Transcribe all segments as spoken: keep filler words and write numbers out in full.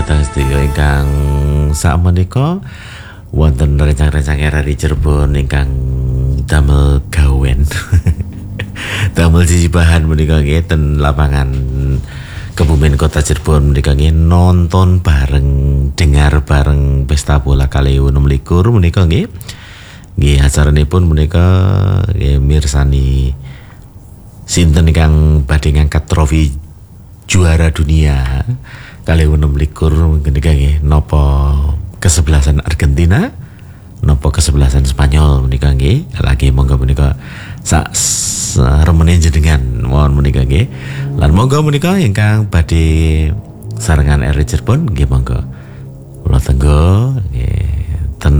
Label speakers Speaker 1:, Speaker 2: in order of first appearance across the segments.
Speaker 1: Prokata sedaya ingkang sakmenika wonten rencang-rencang R R I Cirebon ingkang damel gawen. Damel siji bahan menika nggih ten lapangan Kebumen Kota Cirebon menika nggih nonton bareng, dengar bareng pesta bola kali enam likur menika nggih. Nggih acaranipun menika nggih mirsani sinten ingkang badhe ngangkat trofi juara dunia kali enam likur menika nggih napa kesebelasan Argentina napa kesebelasan Spanyol menika nggih. Lagi monggo menika sak remene jenengan mohon menika nggih. Lan monggo menika ingkang badhe sarengan R R I Cirebon nggih monggo. Kula tenggo nggih ten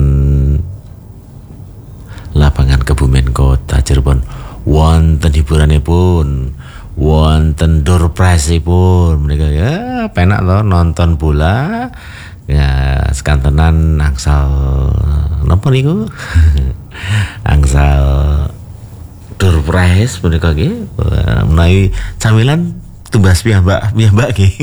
Speaker 1: lapangan Kebumen Kota Cirebon wonten hiburanipun, wonten door prize-ipun menika ya penak to nonton bola ya sekantenan angsal napa niku angsal door prize menika nggih menawi camilan tumbas piyambak piyambak nggih.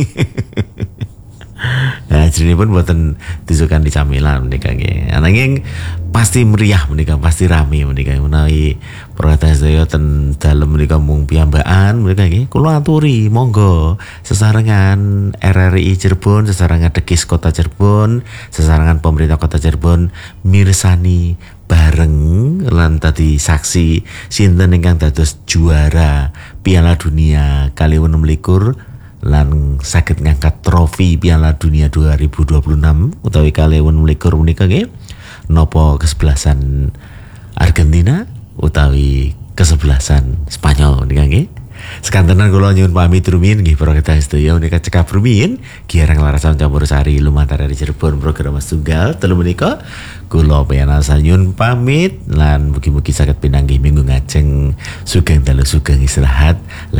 Speaker 1: Nah, jenipun boten disukan di camilan menika nggih. Ananging pasti meriah menika, pasti rame menika menawi Prokata sedaya ten dalem menika mung piyambakan menika nggih. Kula aturi monggo sesarengan R R I Cirebon, sesarengan Dekis Kota Cirebon, sesarengan pemerintah Kota Cirebon mirsani bareng lan tadi saksi sinten ingkang dados juara Piala Dunia kali enam likur lan saged ngangkat trofi Piala Dunia dua ribu dua puluh enam utawi kali enam likur menika nggih napa kesebelasan Argentina utawi kesebelasan Spanyol menika nggih. Sekantenan kula nyuwun pamit rumiyin nggih Prokata sedaya menika cekap rumiyin kirang larasan campur sari lumantar dari Cirebon program tunggal telu menika kula piyanasan nyuwun pamit lan mugi-mugi saged pinanggih minggu ngajeng sugeng dalu sugeng istirahat.